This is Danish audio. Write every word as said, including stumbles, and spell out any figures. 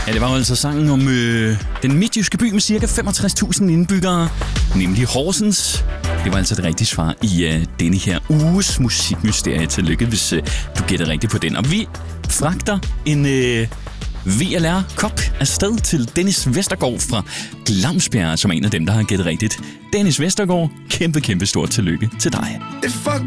Ja, det var jo altså sangen om øh, den midtjyske by med cirka femogtres tusind indbyggere, nemlig Horsens. Det var altså det rigtige svar i øh, denne her uges musikmysterie. Tillykke, hvis øh, du gætter rigtigt på den. Og vi fragter en øh, V L R-kop afsted til Dennis Vestergaard fra Glamsbjerg, som er en af dem, der har gættet rigtigt. Dennis Vestergaard, kæmpe, kæmpe stort tillykke til dig.